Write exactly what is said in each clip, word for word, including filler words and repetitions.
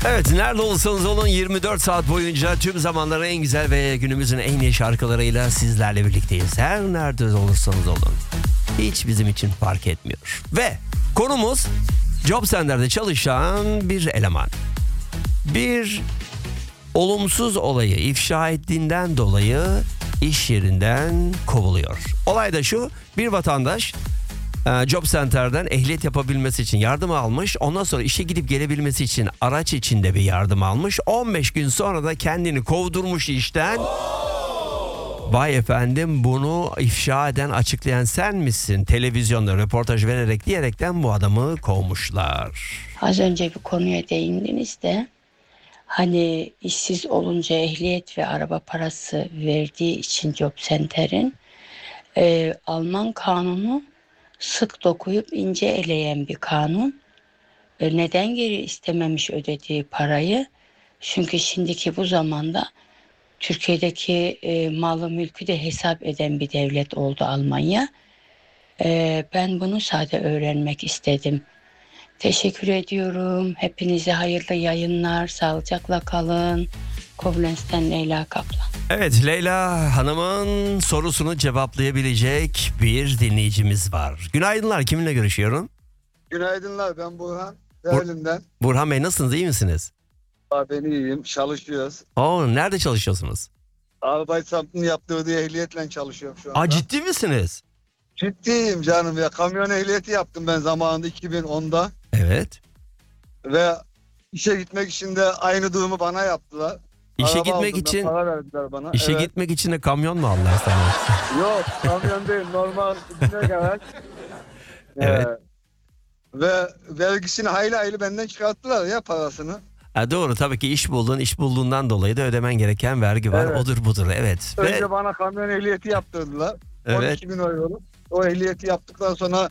Evet, nerede olursanız olun yirmi dört saat boyunca tüm zamanların en güzel ve günümüzün en iyi şarkılarıyla sizlerle birlikteyiz. Her nerede olursanız olun. Hiç bizim için fark etmiyor. Ve konumuz Job Center'de çalışan bir eleman. Bir olumsuz olayı ifşa ettiğinden dolayı iş yerinden kovuluyor. Olay da şu: bir vatandaş Job Center'den ehliyet yapabilmesi için yardım almış. Ondan sonra işe gidip gelebilmesi için araç içinde bir yardım almış. on beş gün sonra da kendini kovdurmuş işten. Vay efendim, bunu ifşa eden, açıklayan sen misin? Televizyonda röportaj vererek diyerekten bu adamı kovmuşlar. Az önce bir konuya değindiniz de hani işsiz olunca ehliyet ve araba parası verdiği için Job Center'in e, Alman kanunu sık dokuyup ince eleyen bir kanun. E, neden geri istememiş ödediği parayı? Çünkü şimdiki bu zamanda Türkiye'deki e, malı mülkü de hesap eden bir devlet oldu Almanya. E, ben bunu sadece öğrenmek istedim. Teşekkür ediyorum. Hepinize hayırlı yayınlar. Sağlıcakla kalın. Koblenz'den Leyla Kaplan. Evet, Leyla Hanım'ın sorusunu cevaplayabilecek bir dinleyicimiz var. Günaydınlar, kiminle görüşüyorum? Günaydınlar, ben Burhan. Berlin'den. Burhan Bey, nasılsınız, iyi misiniz? Ben iyiyim, çalışıyoruz. Oo, nerede çalışıyorsunuz? Arbeitsamt'ın yaptırdığı ehliyetle çalışıyorum şu anda. Aa, ciddi misiniz? Ciddiyim canım ya. Kamyon ehliyeti yaptım ben zamanında iki bin onda. Evet. Ve işe gitmek için de aynı durumu bana yaptılar. İşe Araba gitmek aldım, için para verdiler bana. işe Evet. gitmek için de kamyon mu aldılar sana? Yok, kamyon değil, normal binek araç. Evet. Ee, ve vergisini hayli hayli benden çıkarttılar ya, parasını. Ha, doğru, tabii ki iş buldun, iş bulduğundan dolayı da ödemen gereken vergi var. Evet. Odur budur, evet. Önce Ve bana kamyon ehliyeti yaptırdılar. on evet. iki bin euroluk. O ehliyeti yaptıktan sonra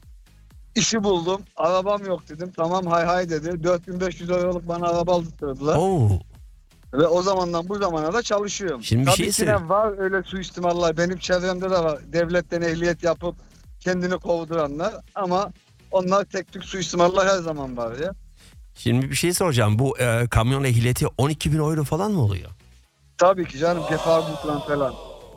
işi buldum. Arabam yok dedim. Tamam, hay hay dedi. dört bin beş yüz euroluk bana araba aldırdılar. Oo. Ve o zamandan bu zamana da çalışıyorum. Şimdi bir Tabii şey ki söyleyeyim. de var öyle suistimallar. Benim çevremde de var. Devletten ehliyet yapıp kendini kovduranlar. Ama onlar tek tük suistimallar her zaman var ya. Şimdi bir şey soracağım. Bu e, kamyon ehliyeti on iki bin euro falan mı oluyor? Tabii ki canım, Gefahrgutplan falan.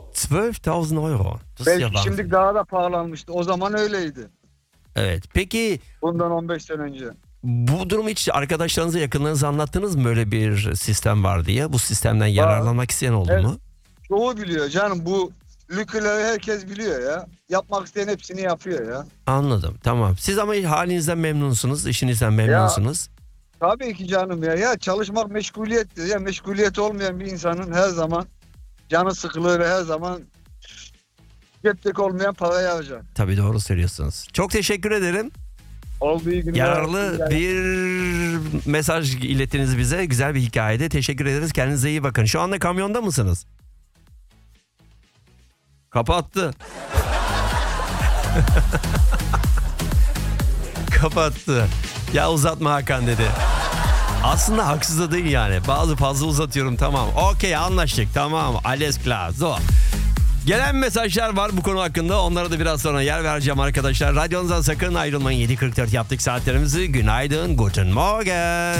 on iki bin euro. Das ist ya Belki Wahnsinn. şimdi daha da pahalanmıştı. O zaman öyleydi. Evet. Peki Bundan on beş sene önce. bu durumu hiç arkadaşlarınıza, yakınlarınıza anlattınız mı, böyle bir sistem var diye? Bu sistemden yararlanmak isteyen oldu Evet. mu? Çoğu biliyor canım, bu lüküleri herkes biliyor ya. Yapmak isteyen hepsini yapıyor ya. Anladım, tamam. Siz ama halinizden memnunsunuz, işinizden memnunsunuz. Tabii ki canım ya. Ya çalışmak meşguliyettir. Ya meşguliyet olmayan bir insanın her zaman canı sıkılır ve her zaman cepteki olmayan parayı harcar. Tabii, doğru söylüyorsunuz. Çok teşekkür ederim. Olduğu günler. Yararlı bir mesaj ilettiniz bize. Güzel bir hikayede. Teşekkür ederiz. Kendinize iyi bakın. Şu anda kamyonda mısınız? Kapattı. Kapattı. Ya uzatma Hakan dedi. Aslında haksız da değil yani. Bazı fazla uzatıyorum, tamam. Okey, anlaştık, tamam. Alles klar. So. Gelen mesajlar var bu konu hakkında. Onlara da biraz sonra yer vereceğim arkadaşlar. Radyonuzdan sakın ayrılmayın. yedi kırk dört yaptık saatlerimizi. Günaydın, guten Morgen.